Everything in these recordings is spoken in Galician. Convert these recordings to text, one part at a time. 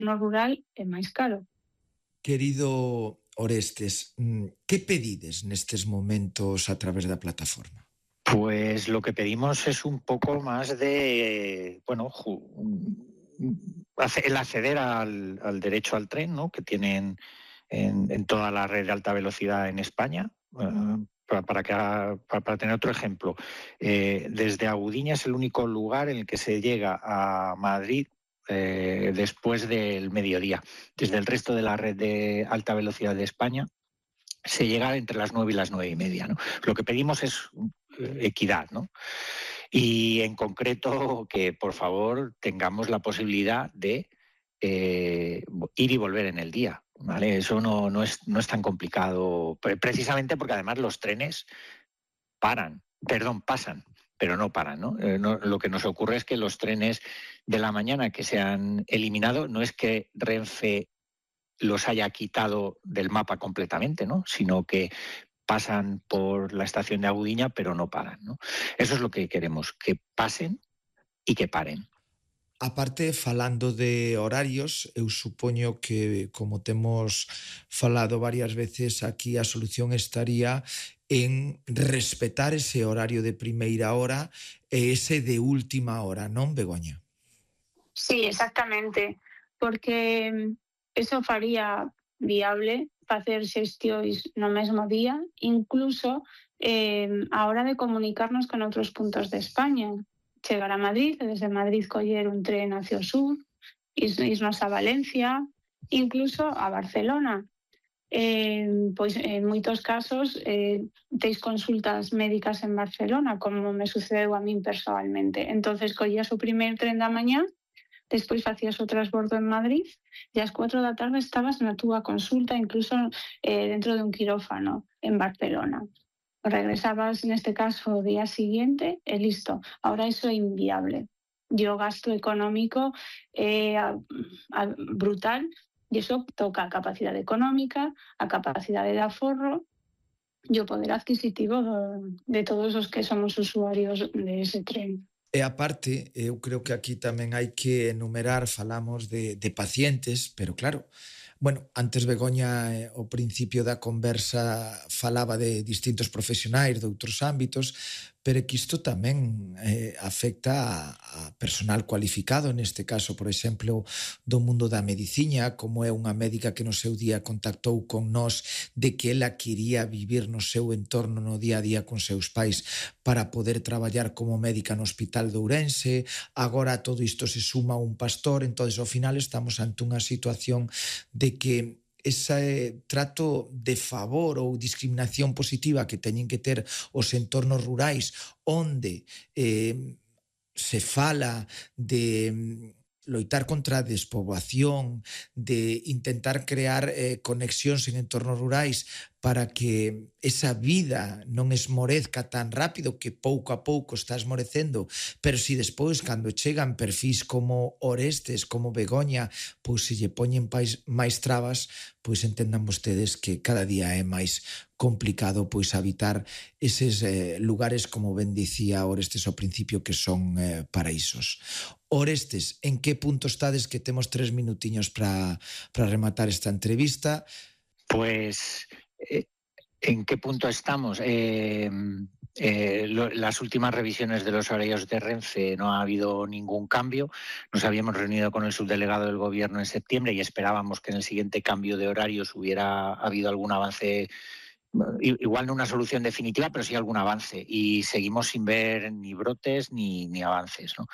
no rural é máis caro. Querido Orestes, que pedides nestes momentos a través da plataforma? Pues lo que pedimos es un poco más de, el acceder al derecho al tren, ¿no?, que tienen en toda la red de alta velocidad en España. Para tener otro ejemplo, desde Agudiña es el único lugar en el que se llega a Madrid después del mediodía. Desde el resto de la red de alta velocidad de España se llega entre las 9 y las 9:30, ¿no? Lo que pedimos es equidad, ¿no? Y en concreto que, por favor, tengamos la posibilidad de ir y volver en el día, ¿vale? Eso no es tan complicado, precisamente porque además los trenes pasan, pero no paran, ¿no? Lo que nos ocurre es que los trenes de la mañana que se han eliminado, no es que Renfe los haya quitado del mapa completamente, ¿no?, sino que pasan por la estación de Agudiña, pero no paran, ¿no? Eso es lo que queremos, que pasen y que paren. Aparte, falando de horarios, eu supoño que, como temos falado varias veces aquí, a solución estaría en respetar ese horario de primeira hora e ese de última hora, non, Begoña? Sí, exactamente, porque eso faría viable facer xestións no mesmo día, incluso a hora de comunicarnos con outros puntos de España. Chegar a Madrid, e desde Madrid coller un tren hacia o sur, irnos a Valencia, incluso a Barcelona. Pois en moitos casos teis consultas médicas en Barcelona, como me sucedeu a min personalmente. Entonces collías o primeiro tren da mañá, despois facías o transbordo en Madrid e ás 4 da tarde estabas na túa consulta, incluso dentro de un quirófano en Barcelona. Regresabas, neste caso, o día siguiente e listo. Ahora iso é inviable. E o gasto económico é brutal e iso toca a capacidade económica, a capacidade de aforro e o poder adquisitivo de todos os que somos usuarios de ese tren. E aparte, eu creo que aquí tamén hai que enumerar, falamos de pacientes, pero claro, bueno, antes Begoña, ao principio da conversa, falaba de distintos profesionais de outros ámbitos, pero que isto tamén afecta a personal cualificado, neste caso, por exemplo, do mundo da medicina, como é unha médica que no seu día contactou con nós de que ela quería vivir no seu entorno no día a día con seus pais para poder traballar como médica no Hospital de Ourense. Agora todo isto se suma a un pastor, entonces ao final estamos ante unha situación de que ese trato de favor ou discriminación positiva que teñen que ter os entornos rurais onde se fala de loitar contra a despoboación, de intentar crear conexións en entornos rurais para que esa vida non esmorezca tan rápido, que pouco a pouco está esmorecendo, pero si despois, cando chegan perfís como Orestes, como Begoña, pois se lle poñen máis trabas, pois entendan vostedes que cada día é máis complicado pois habitar eses lugares, como ben dicía Orestes ao principio, que son paraísos. Orestes, en que punto estades, que temos 3 minutiños para rematar esta entrevista? Pues, ¿en qué punto estamos? Las últimas revisiones de los horarios de Renfe no ha habido ningún cambio. Nos habíamos reunido con el subdelegado del Gobierno en septiembre y esperábamos que en el siguiente cambio de horarios hubiera habido algún avance. Igual no una solución definitiva, pero sí algún avance. Y seguimos sin ver ni brotes ni avances, ¿no?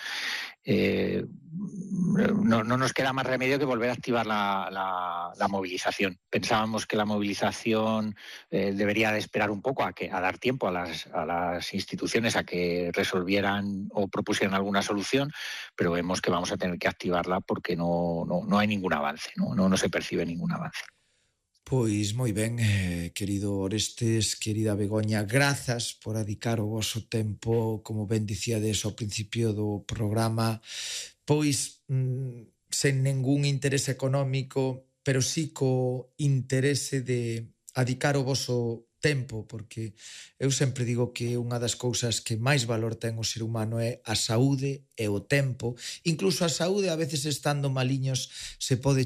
No nos queda más remedio que volver a activar la movilización. Pensábamos que la movilización debería de esperar un poco a dar tiempo a las instituciones a que resolvieran o propusieran alguna solución, pero vemos que vamos a tener que activarla porque no hay ningún avance, no se percibe ningún avance. Pois moi ben, querido Orestes, querida Begoña, grazas por adicar o voso tempo, como ben dicíades ao principio do programa, pois sen ningún interese económico, pero sí co interese de adicar o voso tempo, porque eu sempre digo que unha das cousas que máis valor ten o ser humano é a saúde e o tempo. Incluso a saúde, a veces estando maliños, se pode